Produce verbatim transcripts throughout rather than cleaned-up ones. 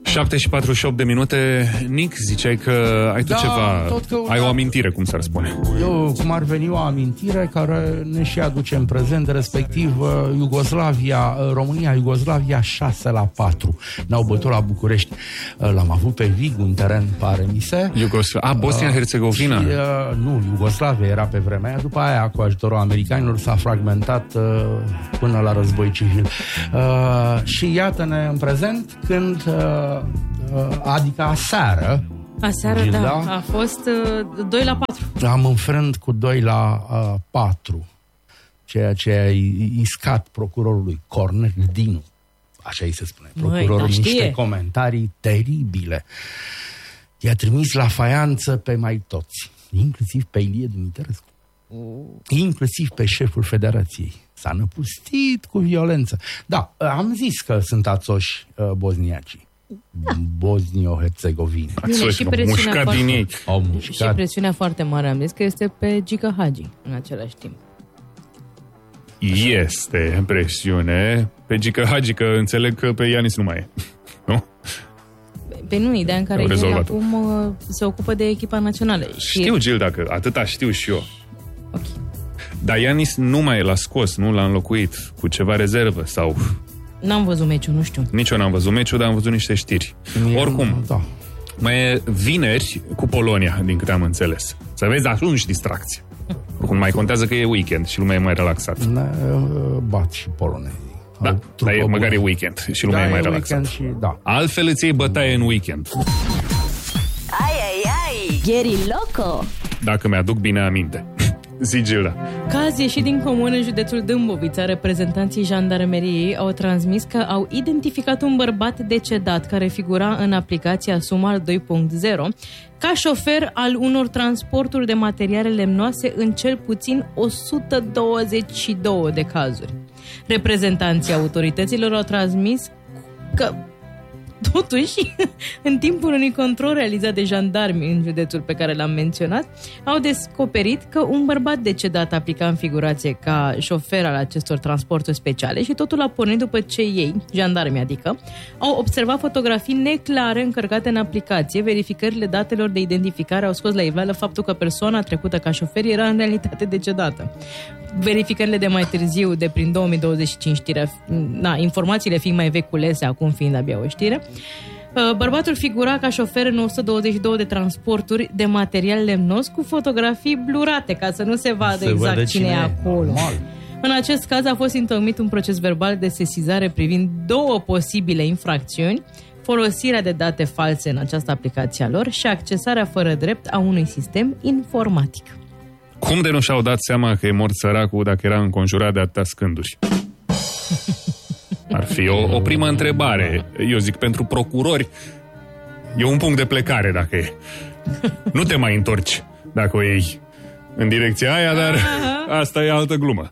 șapte și patruzeci și opt de minute. Nic, ziceai că ai tu da, ceva, că, ai da, o amintire, cum s-ar spune. Eu, cum ar veni, o amintire care ne și aduce în prezent, respectiv Iugoslavia, România, Iugoslavia șase la patru. Ne-au bătut la București. L-am avut pe Vig, un teren, pare mi se. Iugosla- A, Bosnia-Herzegovina. Și, uh, nu, Iugoslavia era pe vremea aia. După aia, cu ajutorul americanilor, s-a fragmentat uh, până la război civil. Uh, și iată-ne în prezent când... Uh, adică aseară Aseară, Gilda, da, a fost uh, doi la patru. am înfrânt cu doi la patru, ceea ce a iscat procurorului Cornel Dinu, așa îi se spune, procurorul, Măi, da, niște comentarii teribile. I-a trimis la faianță pe mai toți, inclusiv pe Ilie Dumitrescu, inclusiv pe șeful Federației. S-a năpustit cu violență. Da, am zis că sunt ațoși uh, bosniacii. Da. Bosnio-Herzegovini. Și presiunea, foarte, din ei. Au și presiunea foarte mare, am zis că este pe Gică Hagi în același timp. Este presiune pe Gică Hagi, că înțeleg că pe Ianis nu mai e. Nu? Pe nu, ideea în care el acum uh, se ocupă de echipa națională. Știu, și... Gil, dacă atâta știu și eu. Ok. Dar Ianis nu mai l-a scos, nu l-a înlocuit cu ceva rezervă sau... N-am văzut meciul, nu știu. Nici eu n-am văzut meciul, dar am văzut niște știri. Mie Oricum, da. Mai e vineri cu Polonia, din câte am înțeles. Să vezi atunci distracție. Oricum, mai contează că e weekend și lumea e mai relaxată. Ne bat și polonezii. Da, dar e, măcar e weekend și lumea da, e mai relaxată. Și, da. Altfel îți iei bătaie în weekend. Ai, ai, ai, Geri Loco. Dacă mi-aduc bine aminte. Zi, Gilda. Caz ieșit din comun în județul Dâmbovița, reprezentanții jandarmeriei au transmis că au identificat un bărbat decedat care figura în aplicația Sumar doi punct zero ca șofer al unor transporturi de materiale lemnoase în cel puțin o sută douăzeci și două de cazuri. Reprezentanții autorităților au transmis că totuși, în timpul unui control realizat de jandarmi în județul pe care l-am menționat, au descoperit că un bărbat decedat aplica în figurație ca șofer al acestor transporturi speciale și totul a pornit după ce ei, jandarmi adică, au observat fotografii neclare încărcate în aplicație. Verificările datelor de identificare au scos la iveală faptul că persoana trecută ca șofer era în realitate decedată. Verificările de mai târziu, de prin două mii douăzeci și cinci, știrea, na, informațiile fiind mai veculese, acum fiind abia o știre, bărbatul figura ca șofer în o sută douăzeci și două de transporturi de material lemnos cu fotografii blurate, ca să nu se vadă se exact cine, cine e acolo. Normal. În acest caz a fost întocmit un proces verbal de sesizare privind două posibile infracțiuni: folosirea de date false în această aplicație a lor și accesarea fără drept a unui sistem informatic. Cum de nu și-au dat seama că e mort săracul dacă era înconjurat de atâtea scânduri? Ar fi o, o primă întrebare. Eu zic, pentru procurori e un punct de plecare dacă e. Nu te mai întorci dacă o iei în direcția aia, dar asta e altă glumă.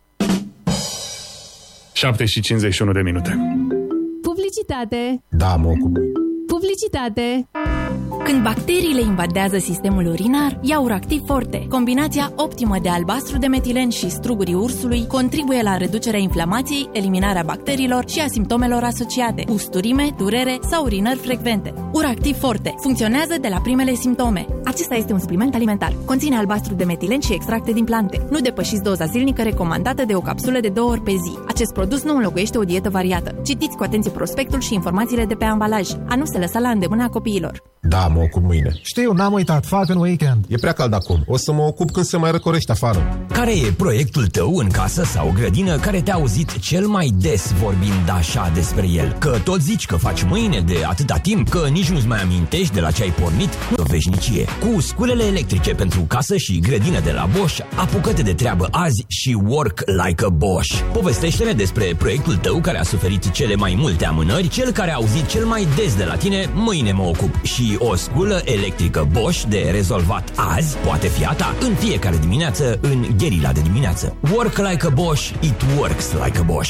șapte și cincizeci și unu de minute. Publicitate. Da, mă ocup. Publicitate. Când bacteriile invadează sistemul urinar, ia Uractiv Forte. Combinația optimă de albastru de metilen și strugurii ursului contribuie la reducerea inflamației, eliminarea bacteriilor și a simptomelor asociate: usturime, durere sau urinări frecvente. Uractiv Forte funcționează de la primele simptome. Acesta este un supliment alimentar. Conține albastru de metilen și extracte din plante. Nu depășiți doza zilnică recomandată de o capsulă de două ori pe zi. Acest produs nu înlocuiește o dietă variată. Citiți cu atenție prospectul și informațiile de pe ambalaj. A nu se lăsa la îndemâna copiilor. Da, mă ocup mâine. Știu, n-am uitat, fac în weekend. E prea cald acum, o să mă ocup când se mai răcorește afară. Care e proiectul tău în casă sau grădină care te-a auzit cel mai des vorbind așa despre el? Că tot zici că faci mâine de atâta timp, că nici nu-ți mai amintești de la ce ai pornit? O veșnicie. Cu sculele electrice pentru casă și grădină de la Bosch, apucă-te de treabă azi și work like a Bosch. Povestește-ne despre proiectul tău care a suferit cele mai multe amânări, cel care a auzit cel mai des de la tine: mâine mă ocup. Și o sculă electrică Bosch de rezolvat azi poate fi a ta în fiecare dimineață în Gherila de dimineață. Work like a Bosch, it works like a Bosch.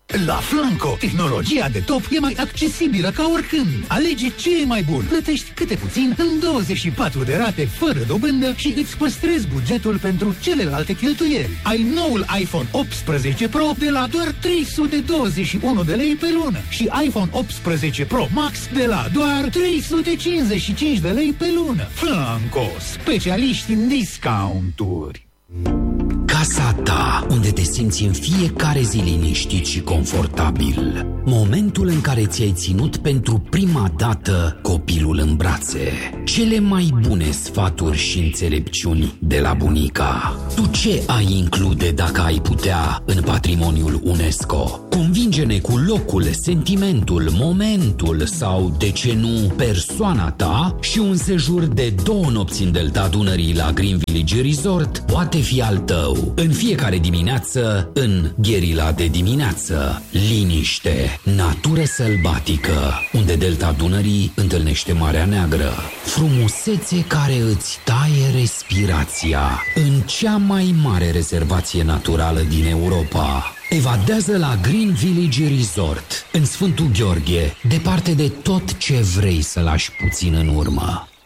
La Flanco, tehnologia de top e mai accesibilă ca oricând. Alege ce e mai bun. Plătești câte puțin în douăzeci și patru de rate fără dobândă și îți păstrezi bugetul pentru celelalte cheltuieli. Ai noul iPhone optsprezece Pro de la doar trei sute douăzeci și unu de lei pe lună și iPhone optsprezece Pro Max de la doar trei sute cincizeci și cinci de lei pe lună. Flanco, specialiști în discounturi. Casa ta, unde te simți în fiecare zi liniștit și confortabil. Momentul în care ți-ai ținut pentru prima dată copilul în brațe. Cele mai bune sfaturi și înțelepciuni de la bunica. Tu ce ai include dacă ai putea în patrimoniul UNESCO? Convinge-ne cu locul, sentimentul, momentul sau, de ce nu, persoana ta și un sejur de două nopți în Delta Dunării la Green Village Resort poate fi al tău. În fiecare dimineață, în Gherila de dimineață. Liniște, natură sălbatică, unde Delta Dunării întâlnește Marea Neagră. Frumusețe care îți taie respirația în cea mai mare rezervație naturală din Europa. Evadează la Green Village Resort, în Sfântul Gheorghe, departe de tot ce vrei să lași puțin în urmă.